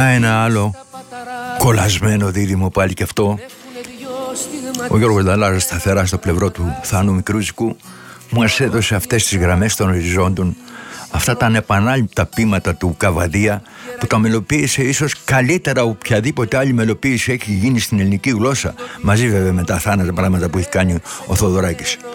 Ένα άλλο κολλασμένο δίδυμο πάλι και αυτό. Ο Γιώργος Νταλάρας, σταθερά στο πλευρό του Θάνου Μικρούζικου, μας έδωσε αυτές τις γραμμές των οριζόντων, αυτά τα ανεπανάληπτα ποίηματα του Καβαδία, που τα μελοποίησε ίσως καλύτερα οποιαδήποτε άλλη μελοποίηση έχει γίνει στην ελληνική γλώσσα, μαζί βέβαια με τα θάνατα πράγματα που έχει κάνει ο Θοδωράκης.